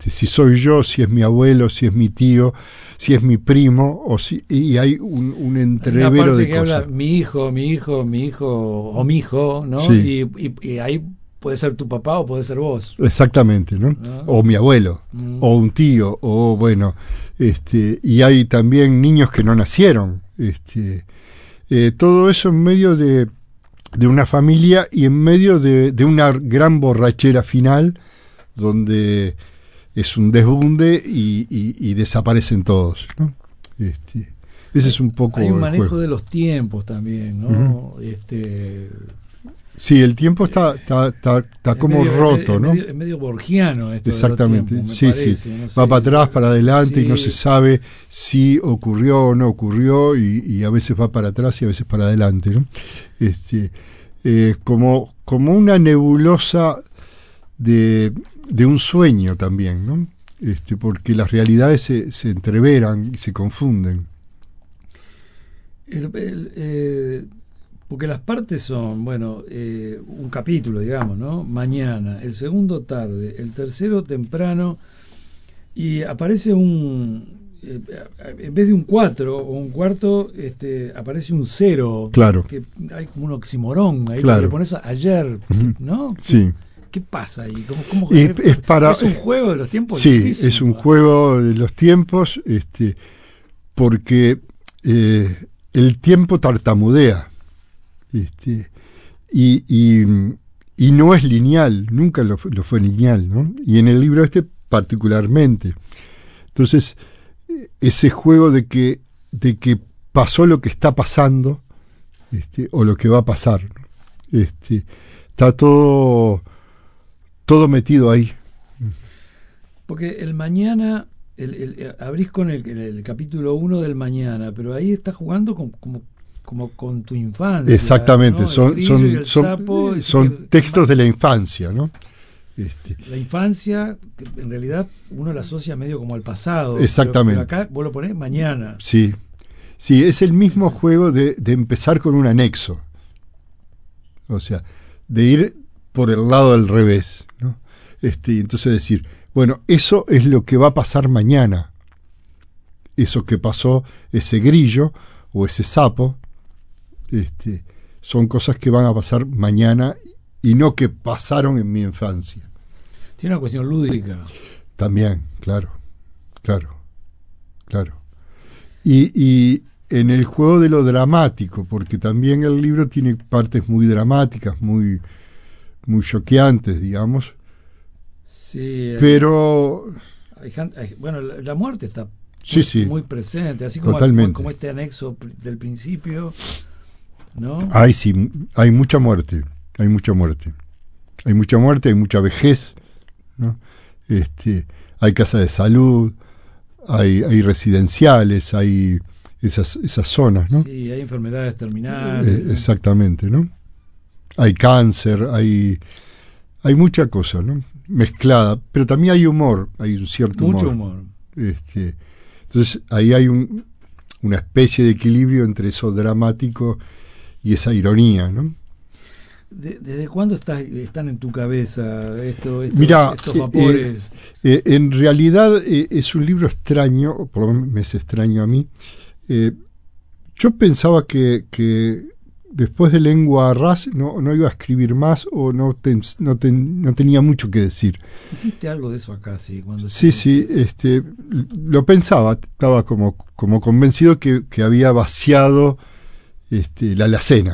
Si soy yo, si es mi abuelo, si es mi tío, si es mi primo, y hay un entrevero de cosas. Habla mi hijo, o mi hijo, ¿no? Sí. Y ahí puede ser tu papá o puede ser vos. Exactamente, ¿no? O mi abuelo, o un tío, o bueno, y hay también niños que no nacieron. Todo eso en medio de una familia y en medio de una gran borrachera final, donde es un desbunde y desaparecen todos, ¿no? Ese es un poco hay un el manejo juego de los tiempos también, ¿no? Sí, el tiempo está como medio, roto, ¿no? Es medio borgiano esto. Exactamente, de los tiempos, sí, parece, sí. no sé. Va para atrás, para adelante, Sí. y no se sabe si ocurrió o no ocurrió, y a veces va para atrás y a veces para adelante, ¿no? Como una nebulosa de un sueño también, ¿no? Porque las realidades se entreveran y se confunden. Porque las partes son, bueno, un capítulo, digamos, ¿no? Mañana, el segundo tarde, el tercero temprano, y aparece en vez de un 4 o un cuarto, aparece un 0. Claro. Que hay como un oximorón ahí, Claro. que le pones ayer, ¿no? Sí. ¿Qué pasa ahí? ¿Cómo es un juego de los tiempos? Sí, Listísimo. es un juego de los tiempos, porque el tiempo tartamudea, y no es lineal, nunca lo fue lineal, ¿no? Y en el libro particularmente. Entonces, ese juego de que pasó lo que está pasando, o lo que va a pasar, ¿no? Está todo metido ahí. Porque el mañana, abrís con el capítulo 1 del mañana, pero ahí estás jugando como con tu infancia. Exactamente, ¿no? son textos de la infancia, ¿no? La infancia, que en realidad uno la asocia medio como al pasado. Exactamente. Pero acá vos lo ponés mañana. Sí, es el mismo juego de empezar con un anexo. O sea, de ir por el lado del revés, ¿no? Entonces decir, bueno, eso es lo que va a pasar mañana. Eso que pasó, ese grillo o ese sapo, son cosas que van a pasar mañana y no que pasaron en mi infancia. Tiene una cuestión lúdica. También, claro. Y en el juego de lo dramático, porque también el libro tiene partes muy dramáticas, muy choqueantes, digamos. Sí. Pero bueno, la muerte está muy presente, así como este anexo del principio, ¿no? Ay, sí, hay mucha muerte. Hay mucha vejez, ¿no? Hay casas de salud, hay residenciales, hay esas zonas, ¿no? Sí, hay enfermedades terminales. Exactamente, ¿no? Hay cáncer, hay mucha cosa, ¿no? Mezclada, pero también hay humor, hay un cierto mucho humor. Entonces ahí hay una especie de equilibrio entre eso dramático y esa ironía, ¿no? ¿Desde cuándo están en tu cabeza estos vapores? En realidad es un libro extraño, o por lo menos me es extraño a mí. Yo pensaba que después de Lengua Arrás no iba a escribir más, o no tenía mucho que decir. Dijiste algo de eso acá, sí. Sí, lo pensaba, estaba como convencido que había vaciado la alacena.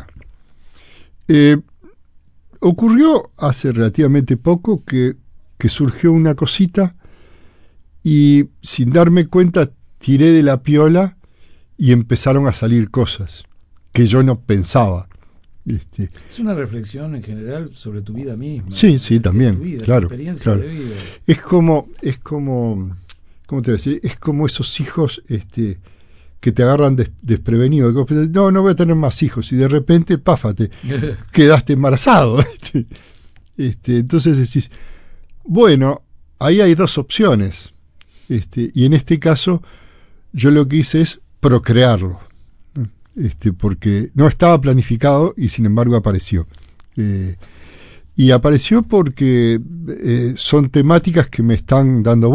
Ocurrió hace relativamente poco que surgió una cosita, y sin darme cuenta tiré de la piola y empezaron a salir cosas que yo no pensaba. Es una reflexión en general sobre tu vida misma. Sí, también, vida, claro. Tu experiencia de vida. Es como, ¿cómo te voy a decir? Es como esos hijos que te agarran desprevenido. No voy a tener más hijos, y de repente, páfate, quedaste embarazado. Entonces decís, bueno, ahí hay dos opciones. Y en este caso, yo lo que hice es procrearlo. Porque no estaba planificado y sin embargo apareció. Y apareció porque son temáticas que me están dando